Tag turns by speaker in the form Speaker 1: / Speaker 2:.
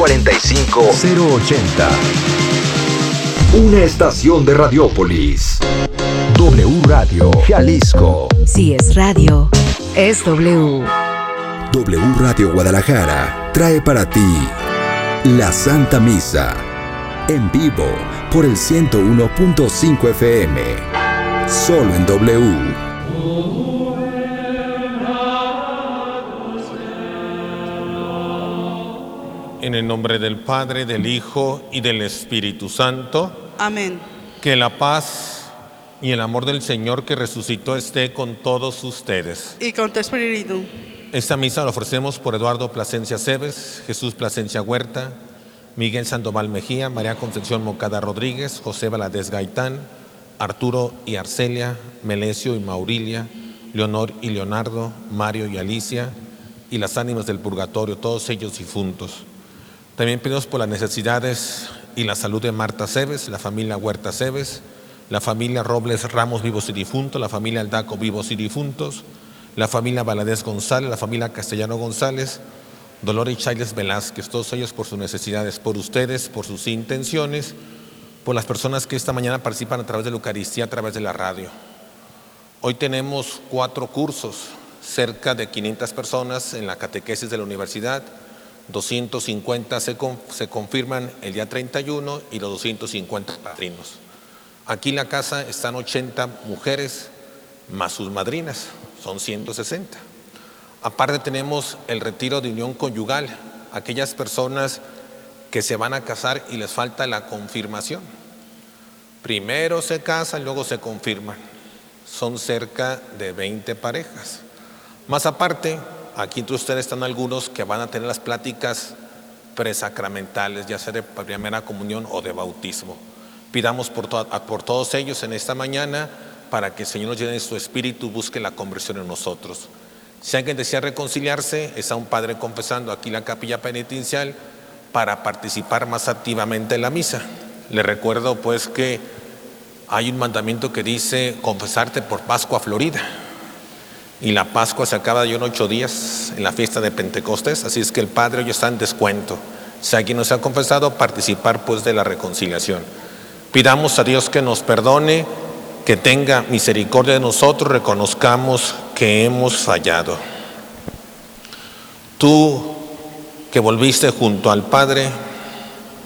Speaker 1: 080. Una estación de Radiópolis. W Radio Jalisco.
Speaker 2: Si es radio, es W.
Speaker 1: W Radio Guadalajara trae para ti la Santa Misa, en vivo por el 101.5 FM, solo en W.
Speaker 3: En el nombre del Padre, del Hijo y del Espíritu Santo.
Speaker 4: Amén.
Speaker 3: Que la paz y el amor del Señor que resucitó esté con todos ustedes.
Speaker 4: Y con tu espíritu.
Speaker 3: Esta misa la ofrecemos por Eduardo Plasencia Cebes, Jesús Plasencia Huerta, Miguel Sandoval Mejía, María Concepción Moncada Rodríguez, José Valadez Gaitán, Arturo y Arcelia, Melesio y Maurilia, Leonor y Leonardo, Mario y Alicia, y las ánimas del purgatorio, todos ellos difuntos. También pedimos por las necesidades y la salud de Marta Cebes, la familia Huerta Cebes, la familia Robles Ramos vivos y difuntos, la familia Aldaco vivos y difuntos, la familia Valadez González, la familia Castellano González, Dolores y Chailes Velázquez, todos ellos por sus necesidades, por ustedes, por sus intenciones, por las personas que esta mañana participan a través de la Eucaristía, a través de la radio. Hoy tenemos 4 cursos, cerca de 500 personas en la catequesis de la universidad, 250 se confirman el día 31 y los 250 padrinos. Aquí en la casa están 80 mujeres más sus madrinas, son 160. Aparte tenemos el retiro de unión conyugal, aquellas personas que se van a casar y les falta la confirmación. Primero se casan, luego se confirman. Son cerca de 20 parejas. Más aparte, aquí entre ustedes están algunos que van a tener las pláticas presacramentales, ya sea de primera comunión o de bautismo. Pidamos por todos ellos en esta mañana para que el Señor nos llene de su espíritu, busque la conversión en nosotros. Si alguien desea reconciliarse, está un padre confesando aquí en la capilla penitencial para participar más activamente en la misa. Le recuerdo pues que hay un mandamiento que dice confesarte por Pascua Florida. Y la Pascua se acaba ya en 8 días en la fiesta de Pentecostés, así es que el Padre hoy está en descuento. Si alguien no se ha confesado, participar pues de la reconciliación. Pidamos a Dios que nos perdone, que tenga misericordia de nosotros, reconozcamos que hemos fallado. Tú que volviste junto al Padre,